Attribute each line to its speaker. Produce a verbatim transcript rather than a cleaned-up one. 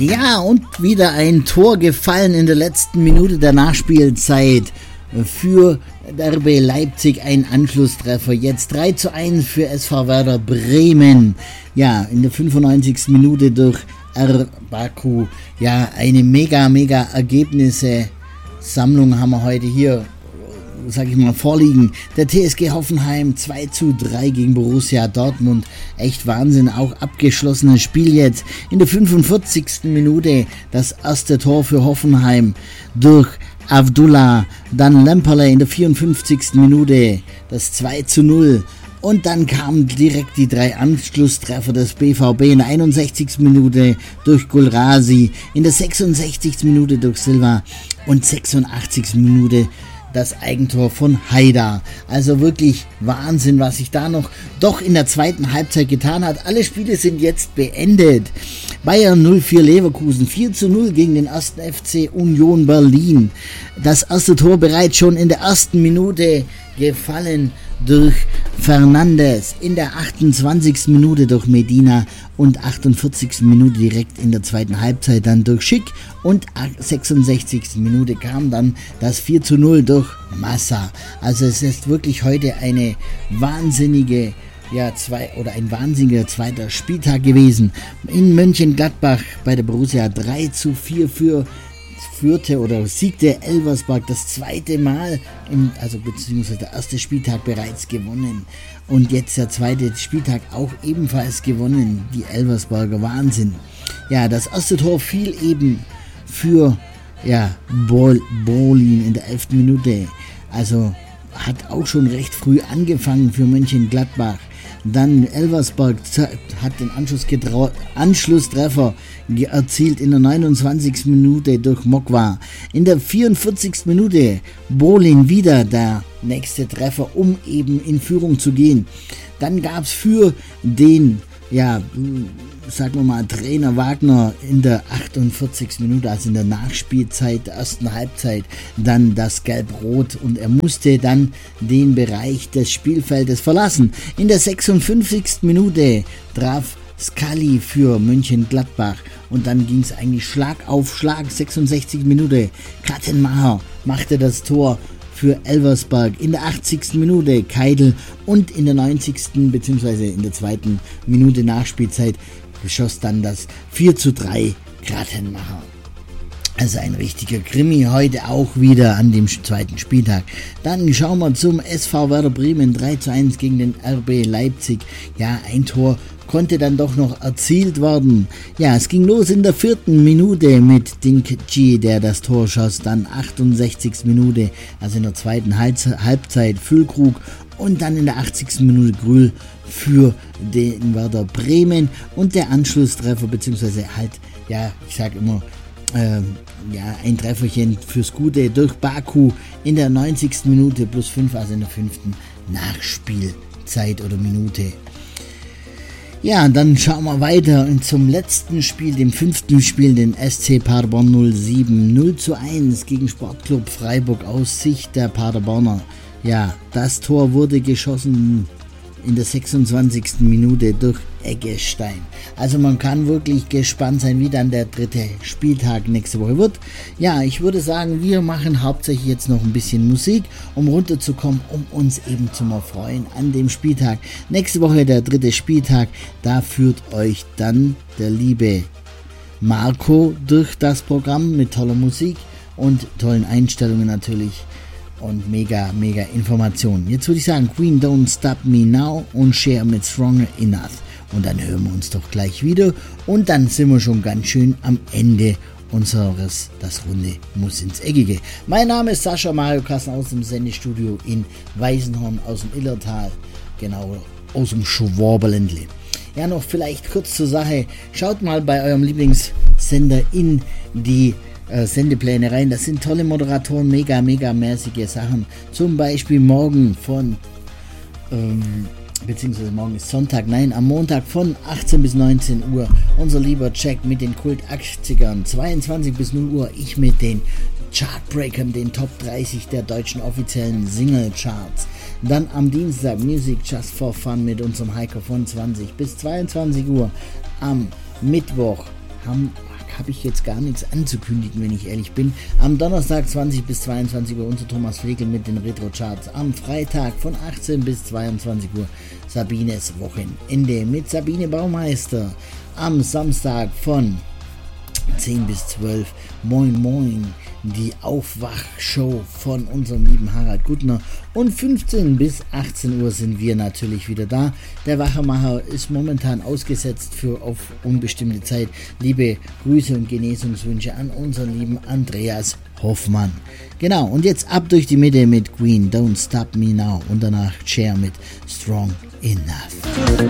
Speaker 1: Ja, und wieder ein Tor gefallen in der letzten Minute der Nachspielzeit für der R B Leipzig, ein Anschlusstreffer. Jetzt drei zu eins für S V Werder Bremen. Ja, in der fünfundneunzigsten Minute durch R. Baku. Ja, eine mega, mega Ergebnisse-Sammlung haben wir heute hier, sag ich mal, vorliegen. Der T S G Hoffenheim zwei zu drei gegen Borussia Dortmund. Echt Wahnsinn, auch abgeschlossenes Spiel jetzt. In der fünfundvierzigsten Minute das erste Tor für Hoffenheim durch Abdullah. Dann Lemperle in der vierundfünfzigsten Minute das zwei zu null. Und dann kamen direkt die drei Anschlusstreffer des B V B in der einundsechzigsten Minute durch Gulrasi, in der sechsundsechzigsten Minute durch Silva und sechsundachtzigsten Minute das Eigentor von Haidar. Also wirklich Wahnsinn, was sich da noch doch in der zweiten Halbzeit getan hat. Alle Spiele sind jetzt beendet. Bayern null vier Leverkusen, vier zu null gegen den ersten F C Union Berlin. Das erste Tor bereits schon in der ersten Minute gefallen durch Fernandes, in der achtundzwanzigsten Minute durch Medina und achtundvierzigsten Minute direkt in der zweiten Halbzeit dann durch Schick und sechsundsechzigsten Minute kam dann das vier zu null durch Massa. Also es ist wirklich heute eine wahnsinnige Ja, zwei oder ein wahnsinniger zweiter Spieltag gewesen. In Mönchengladbach bei der Borussia drei zu vier für führte oder siegte Elversberg das zweite Mal, im, also beziehungsweise der erste Spieltag bereits gewonnen und jetzt der zweite Spieltag auch ebenfalls gewonnen, die Elversberger, Wahnsinn. Ja, das erste Tor fiel eben für ja, Bol- Bolin in der elften Minute, also hat auch schon recht früh angefangen für Mönchengladbach. Dann Elversberg hat den Anschluss getrau- Anschlusstreffer ge- erzielt in der neunundzwanzigsten Minute durch Mokwa. In der vierundvierzigsten Minute Bolin wieder der nächste Treffer, um eben in Führung zu gehen. Dann gab es für den, ja, sagen wir mal, Trainer Wagner in der achtundvierzigsten Minute, also in der Nachspielzeit der ersten Halbzeit, dann das Gelb-Rot und er musste dann den Bereich des Spielfeldes verlassen. In der sechsundfünfzigsten Minute traf Scully für Mönchengladbach und dann ging es eigentlich Schlag auf Schlag. sechsundsechzigste Minute, Kattenmacher machte das Tor für Elversberg, in der achtzigsten Minute Keidel und in der neunzigsten bzw. in der zweiten Minute Nachspielzeit geschoss dann das vier zu drei Grattenmacher. Also ein richtiger Krimi heute auch wieder an dem zweiten Spieltag. Dann schauen wir zum S V Werder Bremen, drei zu eins gegen den R B Leipzig. Ja, ein Tor konnte dann doch noch erzielt werden. Ja, es ging los in der vierten Minute mit Dinkji, der das Tor schoss. Dann achtundsechzigste Minute, also in der zweiten Halbzeit Füllkrug. Und dann in der achtzigsten Minute Grüll für den Werder Bremen. Und der Anschlusstreffer, beziehungsweise halt, ja, ich sag immer, ähm, ja, ein Trefferchen fürs Gute durch Baku in der neunzigsten Minute plus fünf, also in der fünften Nachspielzeit oder Minute. Ja, dann schauen wir weiter und zum letzten Spiel, dem fünften Spiel, den S C Paderborn null sieben, null zu eins gegen Sportclub Freiburg aus Sicht der Paderborner. Ja, das Tor wurde geschossen in der sechsundzwanzigsten Minute durch Eggestein. Also man kann wirklich gespannt sein, wie dann der dritte Spieltag nächste Woche wird. Ja, ich würde sagen, wir machen hauptsächlich jetzt noch ein bisschen Musik, um runterzukommen, um uns eben zu erfreuen an dem Spieltag. Nächste Woche der dritte Spieltag, da führt euch dann der liebe Marco durch das Programm mit toller Musik und tollen Einstellungen natürlich. Und mega, mega Informationen. Jetzt würde ich sagen, Queen Don't Stop Me Now und Share mit Stronger Enough. Und dann hören wir uns doch gleich wieder. Und dann sind wir schon ganz schön am Ende unseres Das Runde muss ins Eckige. Mein Name ist Sascha Mario Kassen aus dem Sendestudio in Weißenhorn aus dem Illertal. Genau, aus dem Schwaberländle. Ja, noch vielleicht kurz zur Sache. Schaut mal bei eurem Lieblingssender in die Sendepläne rein. Das sind tolle Moderatoren, mega, mega mäßige Sachen. Zum Beispiel morgen von, ähm, beziehungsweise morgen ist Sonntag, nein, am Montag von achtzehn bis neunzehn Uhr unser lieber Jack mit den Kult-achtzigern, zweiundzwanzig bis null Uhr ich mit den Chartbreakern, den Top dreißig der deutschen offiziellen Single-Charts. Dann am Dienstag Music Just for Fun mit unserem Heiko von zwanzig bis zweiundzwanzig Uhr. Am Mittwoch haben habe ich jetzt gar nichts anzukündigen, wenn ich ehrlich bin. Am Donnerstag zwanzig bis zweiundzwanzig Uhr unser Thomas Flegel mit den Retro-Charts. Am Freitag von achtzehn bis zweiundzwanzig Uhr Sabines Wochenende mit Sabine Baumeister. Am Samstag von zehn bis zwölf Moin Moin, die Aufwachshow von unserem lieben Harald Guttner, und fünfzehn bis achtzehn Uhr sind wir natürlich wieder da. Der Wachermacher ist momentan ausgesetzt für auf unbestimmte Zeit. Liebe Grüße und Genesungswünsche an unseren lieben Andreas Hoffmann. Genau, und jetzt ab durch die Mitte mit Queen, Don't Stop Me Now, und danach Cher mit Strong Enough.